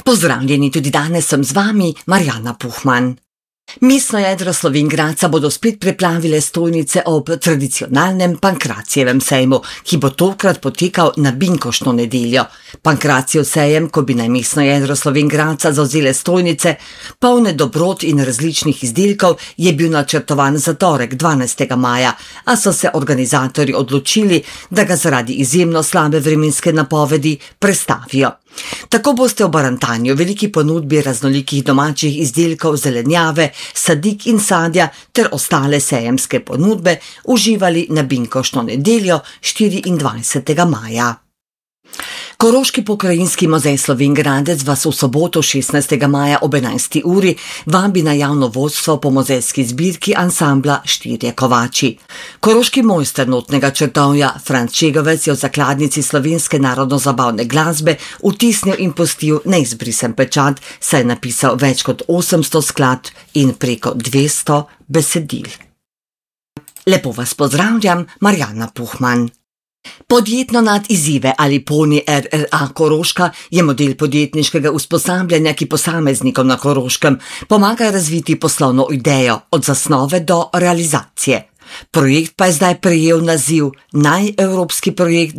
Pozdravljeni, tudi danes sem z vami, Marjana Puhman. Mestno jedro Slovenj Gradca bodo spet preplavile stojnice ob tradicionalnem Pankracijevem sejmu, ki bo tokrat potekal na binkoštno nedeljo. Pankracijev sejem, ko bi naj mestno jedro Slovenj Gradca zavzele stojnice, polne dobrot in različnih izdelkov, je bil načrtovan za torek 12. maja, a so se organizatorji odločili, da ga zaradi izjemno slabe vremenske napovedi prestavijo. Tako boste v Barantanju veliki ponudbi raznolikih domačih izdelkov, zelenjave, sadik in sadja ter ostale sejemske ponudbe uživali na binkoštno nedeljo 24. maja. Koroški pokrajinski muzej Slovenj Gradec vas v soboto 16. maja ob 11. uri vabi na javno vodstvo po muzejski zbirki ansambla Štirje kovači. Koroški mojster notnega črtovja Franc Čegovec je v zakladnici slovenske narodno-zabavne glasbe vtisnil in pustil neizbrisen pečat, saj je napisal več kot 800 skladb in preko 200 besedil. Lepo vas pozdravljam, Marjana Puhman. Podjetno nad izzive ali Poni RRA Koroška je model podjetniškega usposabljanja, ki posameznikom na Koroškem pomaga razviti poslovno idejo od zasnove do realizacije. Projekt pa je zdaj prejel naziv Najevropski projekt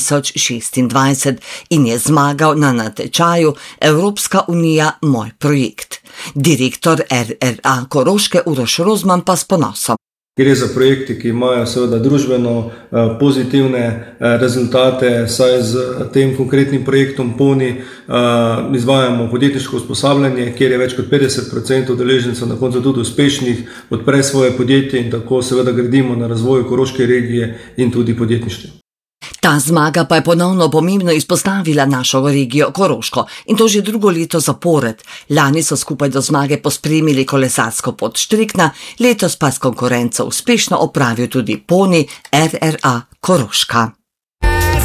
2026 in je zmagal na natečaju Evropska unija moj projekt. Direktor RRA Koroške Uroš Rozman pa s ponosom. Gre za projekte, ki imajo seveda družbeno pozitivne rezultate, saj z tem konkretnim projektom Poni izvajamo podjetniško usposabljanje, kjer je več kot 50% udeležencev na koncu tudi uspešnih, odpre svoje podjetje in tako seveda gradimo na razvoju Koroške regije in tudi podjetništva. Ta zmaga pa je ponovno pomembno izpostavila našo regijo Koroško in to že drugo leto zapored. Lani so skupaj do zmage pospremili kolesarsko pot Štrikna, letos pa s konkurenco uspešno opravil tudi Poni RRA Koroška.